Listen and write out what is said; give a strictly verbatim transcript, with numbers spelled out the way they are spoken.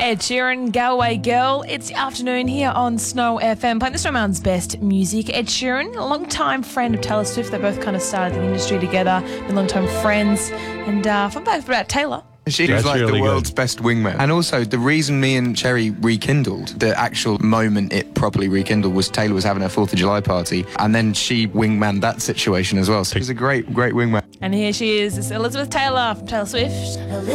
Ed Sheeran, Galway Girl. It's the afternoon here on Snow F M, playing the Snowman's best music. Ed Sheeran, a long-time friend of Taylor Swift. They both kind of started the industry together, been long-time friends. And uh, fun fact about Taylor. She That's was like really the world's good. best wingman. And also, the reason me and Cherry rekindled, the actual moment it properly rekindled, was Taylor was having her fourth of July party, and then she wingmanned that situation as well. So she's a great, great wingman. And here she is, it's Elizabeth Taylor from Taylor Swift.